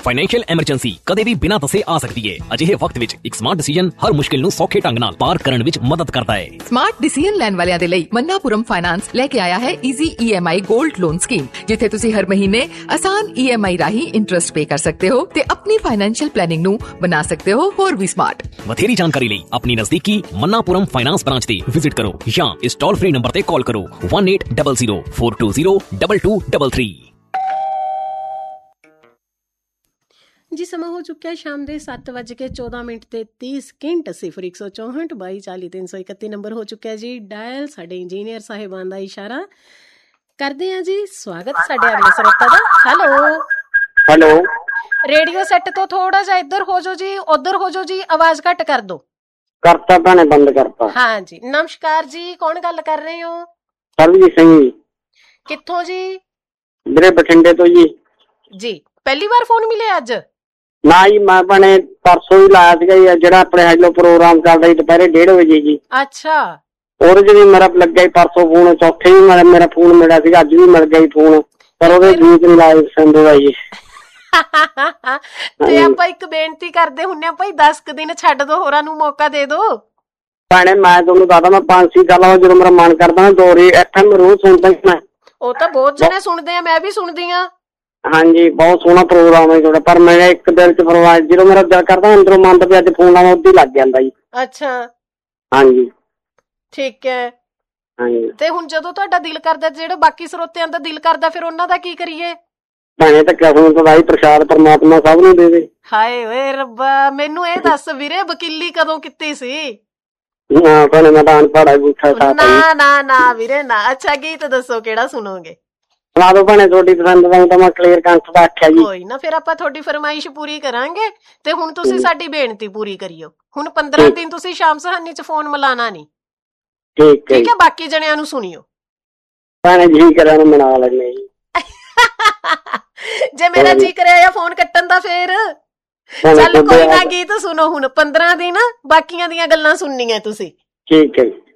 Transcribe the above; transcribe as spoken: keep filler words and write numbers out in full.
Financial emergency ਕਦੇ ਵੀ ਬਿਨਾਂ ਦੱਸੇ ਆ ਸਕਦੀ ਹੈ। ਅਜਿਹੇ ਵਕਤ ਵਿੱਚ ਇੱਕ ਸਮਾਰਟ ਡਿਸੀਜਨ ਹਰ ਮੁਸ਼ਕਿਲ ਨੂੰ ਸੌਖੇ ਢੰਗ ਨਾਲ ਪਾਰ ਕਰਨ ਵਿੱਚ ਮਦਦ ਕਰਦਾ ਹੈ। ਸਮਾਰਟ ਡਿਸੀਜਨ ਲੈਣ ਵਾਲਿਆਂ ਦੇ ਲਈ ਮन्नापुरम ਫਾਈਨਾਂਸ ਲੈ ਕੇ ਆਇਆ ਹੈ easy E M I gold loan scheme, ਜਿੱਥੇ ਤੁਸੀਂ ਹਰ ਮਹੀਨੇ ਆਸਾਨ ਈ ਐਮ ਆਈ ਰਾਹੀਂ ਇੰਟਰਸਟ ਪੇ ਕਰ ਸਕਦੇ ਹੋ ਤੇ ਆਪਣੀ ਫਾਈਨੈਂਸ਼ੀਅਲ ਪਲੈਨਿੰਗ ਨੂੰ ਬਣਾ ਸਕਦੇ ਹੋ ਹੋਰ ਵੀ ਸਮਾਰਟ। ਵਧੇਰੀ ਜਾਣਕਾਰੀ ਲਈ ਆਪਣੀ ਨਜ਼ਦੀਕੀ मन्नापुरम ਫਾਈਨਾਂਸ ਬ੍ਰਾਂਚ ਤੇ ਵਿਜ਼ਿਟ ਕਰੋ ਜਾਂ ਇਸ ਟੋਲ ਫ੍ਰੀ ਨੰਬਰ ਤੇ ਕਾਲ ਕਰੋ one eight zero zero four two zero two two three three। ਜੀ ਸਮਾਂ ਹੋ ਚੁੱਕਿਆ ਸ਼ਾਮ ਦੇ ਸੱਤ ਵੱਜ ਕੇ ਚੌਦਾਂ ਮਿੰਟ ਤੇ ਤੀਹ ਸਕਿੰਟ। ਸਿਫਰ ਇੱਕ ਸੌ ਚੌਂਹਠ ਬਾਈ ਚਾਲੀ ਤਿੰਨ ਸੌ ਇਕੱਤੀ ਨੰਬਰ ਹੋ ਚੁੱਕਿਆ ਜੀ ਡਾਇਲ। ਸਾਡੇ ਇੰਜੀਨੀਅਰ ਸਾਹਿਬਾਨ ਦਾ ਇਸ਼ਾਰਾ ਕਰਦੇ ਹਾਂ ਜੀ। ਸਵਾਗਤ ਸਾਡੇ ਅਗਲੇ ਸਰੋਤਾ ਦਾ। ਹੈਲੋ ਹੈਲੋ, ਰੇਡੀਓ ਸੈੱਟ ਤੋਂ ਥੋੜਾ ਜਿਹਾ ਇੱਧਰ ਹੋ ਜਾਓ ਜੀ, ਉੱਧਰ ਹੋ ਜਾਓ ਜੀ, ਆਵਾਜ਼ ਘੱਟ ਕਰ ਦੋ। ਕਰਤਾ ਭੈਣੇ, ਬੰਦ ਕਰਤਾ। ਹਾਂ ਜੀ, ਨਮਸਕਾਰ ਜੀ, ਕੌਣ ਗੱਲ ਕਰ ਰਹੇ ਹੋ? ਸਰਬਜੀਤ ਸਿੰਘ ਜੀ। ਕਿੱਥੋਂ ਜੀ? ਵੀਰੇ ਬਠਿੰਡੇ ਤੋਂ ਜੀ। ਜੀ ਪਹਿਲੀ ਵਾਰ ਫੋਨ ਮਿਲਿਆ ਅੱਜ? ਨਾ ਜੀ, ਮੈਂ ਭੈਣੇ ਪਰਸੋਂ ਹੀ ਲਾਇਆ ਸੀਗਾ ਜੀ, ਜਿਹੜਾ ਆਪਣੇ ਹੈਲੋ ਪ੍ਰੋਗਰਾਮ ਚੱਲਦਾ ਜੀ ਦੁਪਹਿਰੇ ਡੇਢ ਵਜੇ ਜੀ। ਅੱਛਾ, ਉਹਦੇ ਚ ਵੀ ਮੇਰਾ ਲੱਗਿਆ ਪਰਸੋਂ ਫੋਨ, ਚੌਥੇ ਵੀ ਮੇਰਾ ਫੋਨ ਮਿਲਿਆ ਸੀਗਾ, ਅੱਜ ਵੀ ਮਿਲ ਗਿਆ ਜੀ ਫੋਨ, ਪਰ ਉਹਦੇ ਗੀਤ ਨੀ ਲਾਏ ਪਸੰਦ ਹੋਇਆ ਜੀ। ਤੇ ਆਪਾਂ ਇੱਕ ਬੇਨਤੀ ਕਰਦੇ ਹੁੰਨੇ ਆ ਭਾਈ, ਦਸ ਕੁ ਦਿਨ ਛੱਡ ਦੋ, ਹੋਰਾਂ ਨੂੰ ਮੌਕਾ ਦੇ ਦੋ। ਭੈਣੇ ਮੈਂ ਤੁਹਾਨੂੰ ਦੱਸਦਾ, ਮੈਂ ਪੰਜ ਛੇ ਸਾਲਾਂ ਜਦੋਂ ਮੇਰਾ ਮਨ ਕਰਦਾ ਦੋ ਰੀ ਐਫ ਐਮ ਰੋਜ਼ ਸੁਣਦਾ ਮੈਂ। ਉਹ ਤਾਂ ਬਹੁਤ ਜਣੇ ਸੁਣਦੇ ਆ, ਮੈਂ ਵੀ ਸੁਣਦੀ ਆ। ਹਾਂਜੀ, ਬਹੁਤ ਸੋਹਣਾ ਪ੍ਰੋਗਰਾਮ ਹੈ ਤੁਹਾਡਾ, ਪਰ ਮੈਂ ਇੱਕ ਦਿਲ ਚ ਫਰਮਾਇਸ਼, ਜਦੋਂ ਮੇਰਾ ਦਿਲ ਕਰਦਾ ਅੰਦਰੋਂ ਮਨ ਵੀ ਅੱਜ ਫੋਨ ਲਾਵਾਂ, ਉਦੋਂ ਹੀ ਲੱਗ ਜਾਂਦਾ ਜੀ। ਅੱਛਾ, ਹਾਂਜੀ, ਠੀਕ ਹੈ। ਹਾਂਜੀ, ਤੇ ਹੁਣ ਜਦੋਂ ਤੁਹਾਡਾ ਦਿਲ ਕਰਦਾ, ਜਿਹੜੇ ਬਾਕੀ ਸਰੋਤਿਆਂ ਦਾ ਦਿਲ ਕਰਦਾ, ਫਿਰ ਉਹਨਾਂ ਦਾ ਕੀ ਕਰੀਏ? ਭੈਣੇ ਤਾਂ ਕਿਆ ਸੁਣ ਤਾਂ ਪ੍ਰਸ਼ਾਦ ਪਰਮਾਤਮਾ ਸਭ ਨੂੰ ਦੇਵੇ। ਹਾਏ ਓਏ ਰੱਬਾ, ਮੈਨੂੰ ਇਹ ਦੱਸ ਵੀਰੇ, ਵਕੀਲੀ ਕਦੋਂ ਕੀਤੀ ਸੀ? ਨਾ ਭੈਣੇ, ਮੈਂ ਤਾਂ ਅਨਪੜ੍ਹ ਆ, ਬੂਠਾ ਸਾਥ। ਨਾ ਨਾ ਨਾ ਵੀਰੇ ਨਾ। ਅੱਛਾ, ਗੀਤ ਦੱਸੋ ਕਿਹੜਾ ਸੁਣੋਗੇ? ਸੁਣਾ ਦੋ ਭੈਣੇ, ਤੁਹਾਡੀ ਪਸੰਦ ਦਾ ਤਾਂ ਮੈਂ ਕਲੀਅਰ ਕੰਠ ਦਾ ਆਖਿਆ ਜੀ। ਕੋਈ ਨਾ, ਫਿਰ ਆਪਾਂ ਤੁਹਾਡੀ ਫਰਮਾਇਸ਼ ਪੂਰੀ ਕਰਾਂਗੇ। ਤੇ ਹੁਣ ਤੁਸੀਂ ਸਾਡੀ ਬੇਨਤੀ ਪੂਰੀ ਕਰੀਓ। ਹੁਣ ਪੰਦਰਾਂ ਦਿਨ ਤੁਸੀਂ ਸ਼ਾਮ ਸਹਾਨੀ ਚ ਫੋਨ ਮਿਲਾਣਾ ਨੀ, ਠੀਕ ਹੈ? ਠੀਕ ਹੈ, ਬਾਕੀ ਜਣਿਆਂ ਨੂੰ ਸੁਣਿਓ। ਭੈਣੇ ਜੀ ਕਰਿਆ ਨੂੰ ਮਨਾ ਲੈਣੇ ਜੀ। ਜੇ ਮੇਰਾ ਜੀ ਕਰਿਆ ਜਾਂ ਫੋਨ ਕੱਟਣ ਦਾ, ਫੇਰ ਚੱਲ ਕੋਈ ਨਾ, ਗੀਤ ਸੁਣੋ ਹੁਣ। ਪੰਦਰਾਂ ਦਿਨ ਬਾਕੀਆਂ ਦੀਆਂ ਗੱਲਾਂ ਸੁਣਨੀਆਂ ਤੁਸੀਂ, ਠੀਕ ਹੈ ਜੀ।